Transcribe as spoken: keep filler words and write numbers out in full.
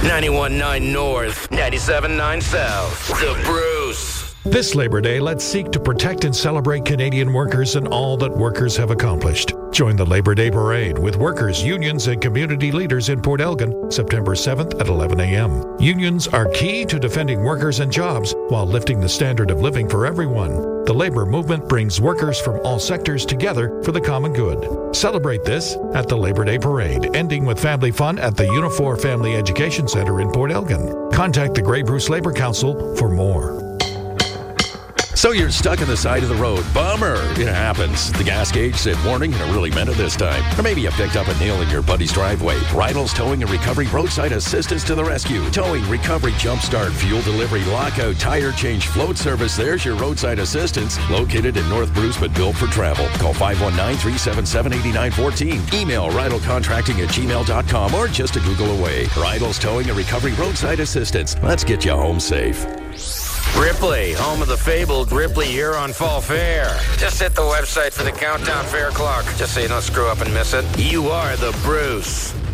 ninety-one point nine North, ninety-seven point nine South. The Bruce. This Labor Day, let's seek to protect and celebrate Canadian workers and all that workers have accomplished. Join the Labor Day Parade with workers, unions, and community leaders in Port Elgin, September seventh at eleven a.m. Unions are key to defending workers and jobs while lifting the standard of living for everyone. The labor movement brings workers from all sectors together for the common good. Celebrate this at the Labor Day Parade, ending with family fun at the Unifor Family Education Center in Port Elgin. Contact the Grey Bruce Labor Council for more. So you're stuck on the side of the road. Bummer. It happens. The gas gauge said warning and it really meant it this time. Or maybe you picked up a nail in your buddy's driveway. Rydell's Towing and Recovery roadside assistance to the rescue. Towing, recovery, jumpstart, fuel delivery, lockout, tire change, float service. There's your roadside assistance. Located in North Bruce but built for travel. Call five one nine, three seven seven, eight nine one four. Email rydellcontracting at gmail dot com or just a Google away. Rydell's Towing and Recovery roadside assistance. Let's get you home safe. Ripley, home of the fabled Ripley Huron Fall Fair. Just hit the website for the Countdown Fair clock, just so you don't screw up and miss it. You are the Bruce.